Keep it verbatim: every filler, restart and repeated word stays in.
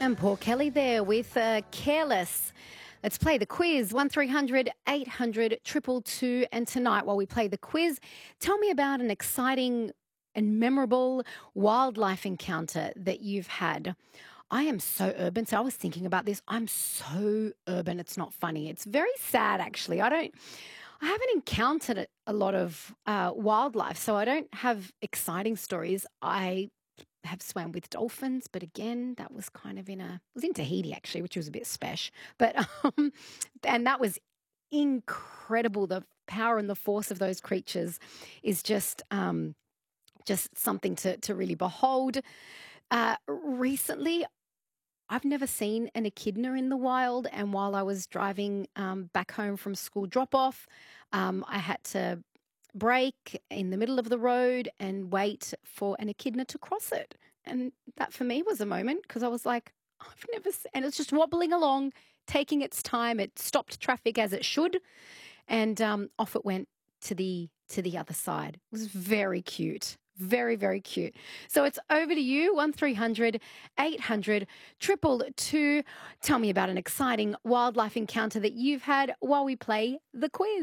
And Paul Kelly there with uh, Careless. Let's play the quiz, one three hundred eight hundred two two two. And tonight, while we play the quiz, tell me about an exciting and memorable wildlife encounter that you've had. I am so urban, so I was thinking about this. I'm so urban, it's not funny. It's very sad, actually. I don't, I haven't encountered a a lot of uh, wildlife, so I don't have exciting stories. I have swam with dolphins, but again, that was kind of in a, it was in Tahiti actually, which was a bit spesh. But, um, and that was incredible. The power and the force of those creatures is just, um, just something to, to really behold. Uh, recently, I've never seen an echidna in the wild, and while I was driving um, back home from school drop off, um, I had to brake in the middle of the road and wait for an echidna to cross it. And that for me was a moment because I was like, I've never seen, and it's just wobbling along, taking its time. It stopped traffic as it should, and um, off it went to the to the other side. It was very cute. Very, very cute. So it's over to you, one three hundred eight hundred two two two. Tell me about an exciting wildlife encounter that you've had while we play the quiz.